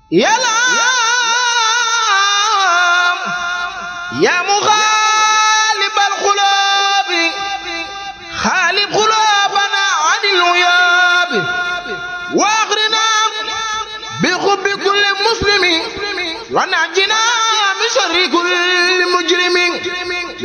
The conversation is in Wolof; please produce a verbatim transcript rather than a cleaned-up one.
yàlla yaa muxaalibal xuloobi xaalib xuloobana anil uyaabi wa axrina bi xubbi kulli muslimi wa najjina min sharri kulli mujrimi